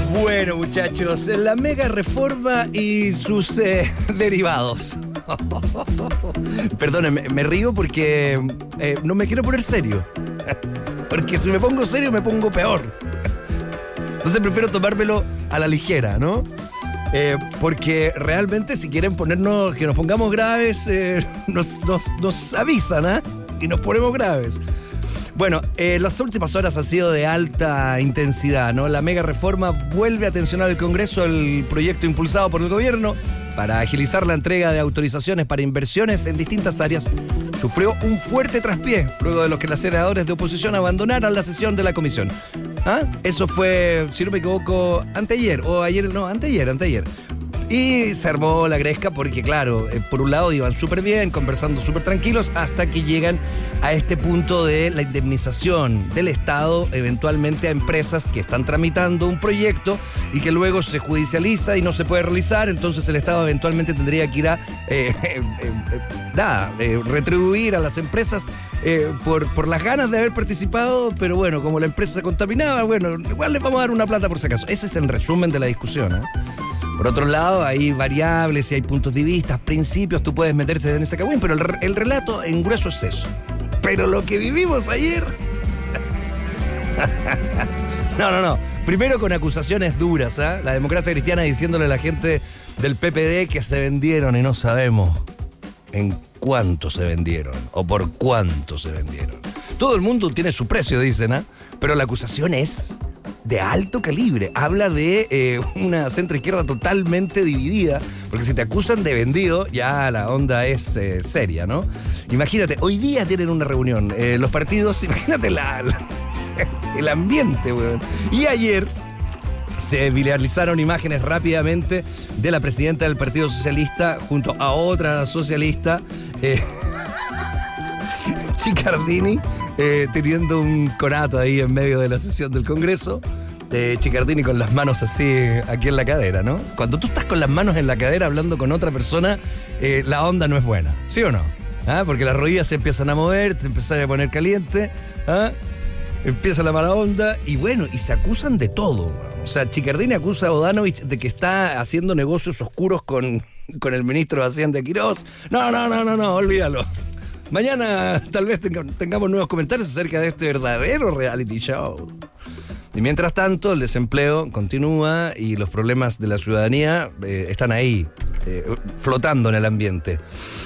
Bueno, muchachos, la mega reforma y sus derivados. Perdónenme, me río porque no me quiero poner serio. Porque si me pongo serio me pongo peor. Entonces prefiero tomármelo a la ligera, ¿no? Porque realmente si quieren ponernos, que nos pongamos graves, nos avisan, ¿eh? Y nos ponemos graves. Bueno, las últimas horas han sido de alta intensidad, ¿no? La mega reforma vuelve a tensionar el Congreso, el proyecto impulsado por el gobierno para agilizar la entrega de autorizaciones para inversiones en distintas áreas. Sufrió un fuerte traspié luego de que los senadores de oposición abandonaran la sesión de la comisión. ¿Ah? Eso fue, si no me equivoco, anteayer. Y se armó la gresca porque, claro, por un lado iban súper bien, conversando súper tranquilos, hasta que llegan a este punto de la indemnización del Estado eventualmente a empresas que están tramitando un proyecto y que luego se judicializa y no se puede realizar. Entonces el Estado eventualmente tendría que ir a retribuir a las empresas por las ganas de haber participado, pero bueno, como la empresa se contaminaba, bueno, igual les vamos a dar una plata por si acaso. Ese es el resumen de la discusión, ¿eh? Por otro lado, hay variables y hay puntos de vista, principios, tú puedes meterte en ese cagüín, pero el relato en grueso es eso. Pero lo que vivimos ayer... No. Primero con acusaciones duras, ¿eh? La democracia cristiana diciéndole a la gente del PPD que se vendieron y no sabemos en cuánto se vendieron o por cuánto se vendieron. Todo el mundo tiene su precio, dicen, ¿eh? Pero la acusación es de alto calibre. Habla de una centroizquierda totalmente dividida, porque si te acusan de vendido, ya la onda es seria, ¿no? Imagínate, hoy día tienen una reunión, los partidos, imagínate el ambiente, weón. Y ayer se viralizaron imágenes rápidamente de la presidenta del Partido Socialista junto a otra socialista, Chiccardini, teniendo un conato ahí en medio de la sesión del Congreso. Chiccardini con las manos así aquí en la cadera, ¿no? Cuando tú estás con las manos en la cadera hablando con otra persona, la onda no es buena, ¿sí o no? ¿Ah? Porque las rodillas se empiezan a mover, te empiezas a poner caliente, ¿ah? Empieza la mala onda y bueno, y se acusan de todo. O sea, Chiccardini acusa a Bodanovich de que está haciendo negocios oscuros con el ministro de Hacienda Quirós. No, olvídalo. Mañana tal vez tengamos nuevos comentarios acerca de este verdadero reality show. Y mientras tanto, el desempleo continúa y los problemas de la ciudadanía están ahí, flotando en el ambiente.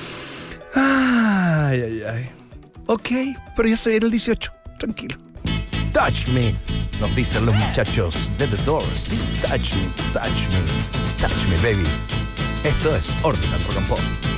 Ay. Ok, pero yo soy el 18, tranquilo. Touch me, nos dicen los muchachos de The Doors. Sí, touch me, baby. Esto es Orbital Rock and Pop.